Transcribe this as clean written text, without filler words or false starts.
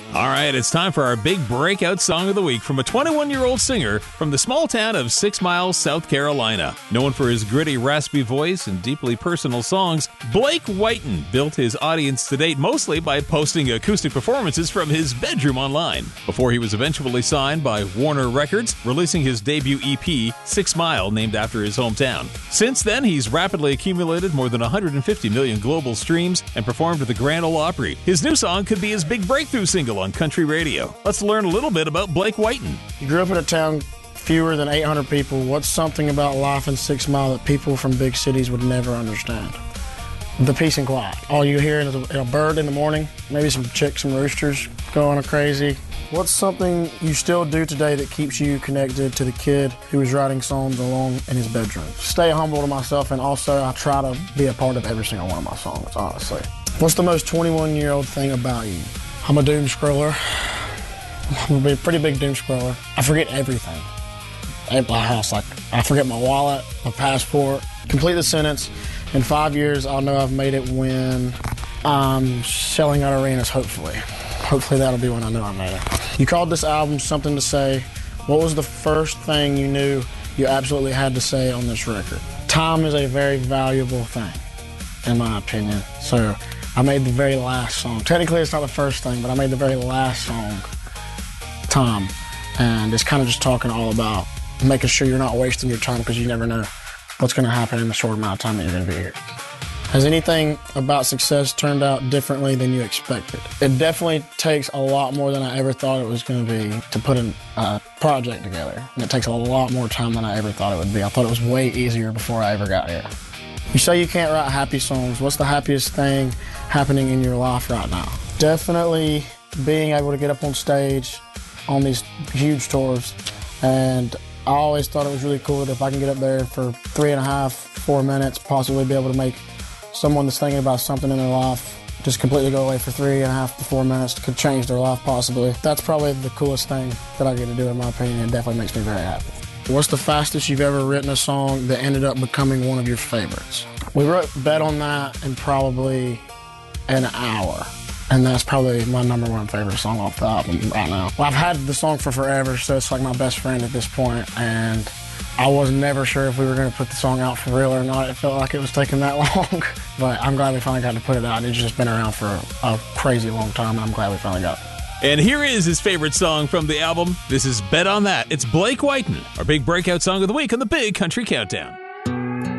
All right, it's time for our big breakout song of the week from a 21-year-old singer from the small town of 6 Miles, South Carolina. Known for his gritty, raspy voice and deeply personal songs, Blake Whiten built his audience to date mostly by posting acoustic performances from his bedroom online, before he was eventually signed by Warner Records, releasing his debut EP, 6 Mile, named after his hometown. Since then, he's rapidly accumulated more than 150 million global streams and performed at the Grand Ole Opry. His new song could be his big breakthrough single on country radio. Let's learn a little bit about Blake Whiten. You grew up in a town fewer than 800 people. What's something about life in 6 Mile that people from big cities would never understand? The peace and quiet. All you hear is a bird in the morning, maybe some chicks, some roosters going crazy. What's something you still do today that keeps you connected to the kid who was writing songs alone in his bedroom? Stay humble to myself, and also I try to be a part of every single one of my songs, honestly. What's the most 21-year-old thing about you? I'm a doom scroller. I'm a pretty big doom scroller. I forget everything at my house. Like, I forget my wallet, my passport. Complete the sentence. In 5 years, I'll know I've made it when I'm selling out arenas, hopefully. Hopefully that'll be when I know I made it. You called this album Something to Say. What was the first thing you knew you absolutely had to say on this record? Time is a very valuable thing, in my opinion. So I made the very last song. Technically, it's not the first thing, but I made the very last song, Time. And it's kind of just talking all about making sure you're not wasting your time, because you never know what's going to happen in the short amount of time that you're going to be here. Has anything about success turned out differently than you expected? It definitely takes a lot more than I ever thought it was going to be to put a project together. And it takes a lot more time than I ever thought it would be. I thought it was way easier before I ever got here. You say you can't write happy songs. What's the happiest thing happening in your life right now? Definitely being able to get up on stage on these huge tours. And I always thought it was really cool that if I can get up there for 3.5, 4 minutes, possibly be able to make someone that's thinking about something in their life just completely go away for 3.5 to 4 minutes, could change their life possibly. That's probably the coolest thing that I get to do, in my opinion. It definitely makes me very happy. What's the fastest you've ever written a song that ended up becoming one of your favorites? We wrote Bet on That in probably an hour. And that's probably my #1 favorite song off the album right now. Well, I've had the song for forever, so it's like my best friend at this point, and I was never sure if we were going to put the song out for real or not. It felt like it was taking that long, but I'm glad we finally got to put it out. It's just been around for a crazy long time, and I'm glad we finally got it. And here is his favorite song from the album. This is Bet on That. It's Blake Whiten, our big breakout song of the week on the Big Country Countdown.